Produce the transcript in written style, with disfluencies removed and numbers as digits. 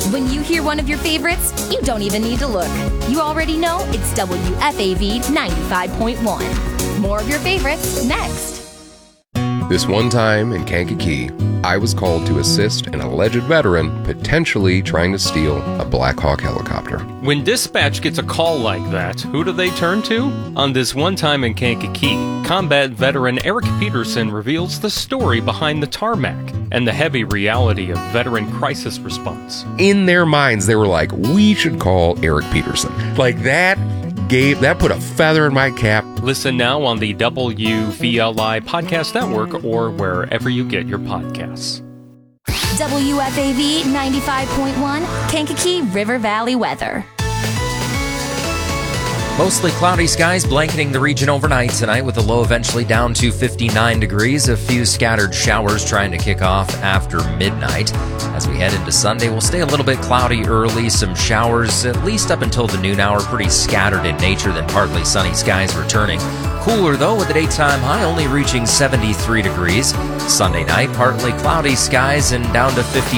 When you hear one of your favorites, you don't even need to look. You already know it's WFAV 95.1. More of your favorites next. This one time in Kankakee, I was called to assist an alleged veteran potentially trying to steal a Black Hawk helicopter. When dispatch gets a call like that, who do they turn to? On This One Time in Kankakee, combat veteran Eric Peterson reveals the story behind the tarmac and the heavy reality of veteran crisis response. In their minds, they were like, we should call Eric Peterson. Like that put a feather in my cap. Listen now on the WVLI Podcast Network or wherever you get your podcasts. WFAV 95.1, Kankakee River Valley weather. Mostly cloudy skies blanketing the region overnight tonight with a low eventually down to 59 degrees. A few scattered showers trying to kick off after midnight. As we head into Sunday, we'll stay a little bit cloudy early. Some showers at least up until the noon hour. Pretty scattered in nature, then partly sunny skies returning. Cooler though with a daytime high only reaching 73 degrees. Sunday night, partly cloudy skies and down to 50.